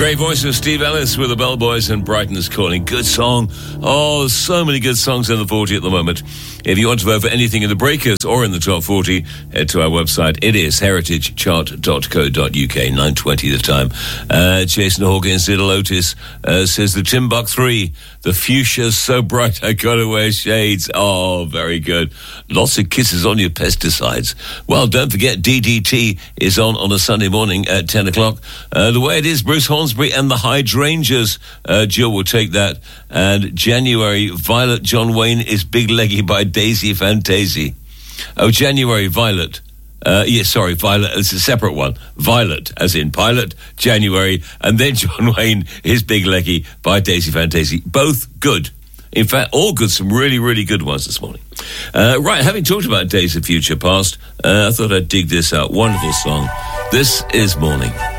Great voice of Steve Ellis with the Bellboys and Brighton's Calling. Good song. Oh, so many good songs in the 40 at the moment. If you want to vote for anything in the Breakers or in the top 40, head to our website. It is heritagechart.co.uk, 9:20 the time. Jason Hawkins, Little Otis, says the Timbuk 3, the fuchsia's so bright I gotta wear shades. Oh, very good. Lots of kisses on your pesticides. Well, don't forget DDT is on a Sunday morning at 10 o'clock. The way it is, Bruce Hornsby and the Hydrangeas. Jill will take that. And January, Violet John Wayne is Big Leggy by Daisy Fantasy. Oh, January, Violet. Violet, it's a separate one. Violet, as in pilot, January, and then John Wayne is Big Leggy by Daisy Fantasy. Both good. In fact, all good, some really, really good ones this morning. Right, having talked about Days of Future Past, I thought I'd dig this out. Wonderful song. This is Morning.